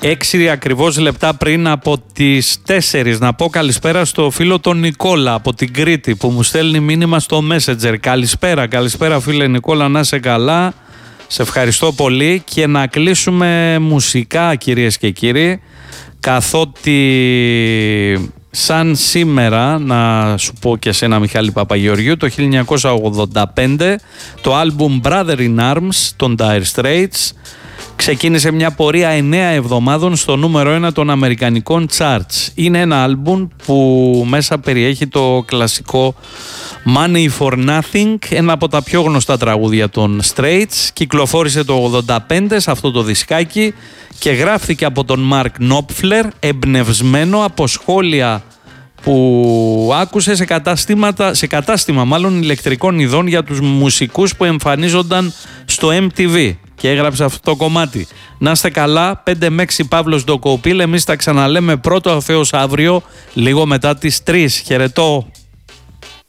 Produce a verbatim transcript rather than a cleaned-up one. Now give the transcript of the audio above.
Έξι ακριβώς λεπτά πριν από τις τέσσερις. Να πω καλησπέρα στο φίλο τον Νικόλα από την Κρήτη που μου στέλνει μήνυμα στο Messenger. Καλησπέρα, καλησπέρα φίλε Νικόλα, να είσαι καλά. Σε ευχαριστώ πολύ και να κλείσουμε μουσικά κυρίες και κύριοι, καθότι σαν σήμερα, να σου πω και εσένα Μιχάλη Παπαγεωργίου, το χίλια εννιακόσια ογδόντα πέντε το άλμπουμ Brother in Arms των Dire Straits ξεκίνησε μια πορεία εννέα εβδομάδων στο νούμερο ένα των αμερικανικών charts. Είναι ένα άλμπουμ που μέσα περιέχει το κλασικό Money for Nothing, ένα από τα πιο γνωστά τραγούδια των Straits. Κυκλοφόρησε το ογδόντα πέντε σε αυτό το δισκάκι και γράφτηκε από τον Mark Knopfler, εμπνευσμένο από σχόλια που άκουσε σε, καταστήματα, σε κατάστημα μάλλον ηλεκτρικών ειδών για τους μουσικούς που εμφανίζονταν στο εμ τι βι και έγραψε αυτό το κομμάτι. Να είστε καλά, πέντε με έξι Παύλος Ντοκοπίλ, εμείς τα ξαναλέμε πρώτο ο Θεός αύριο λίγο μετά τις τρεις. Χαιρετώ.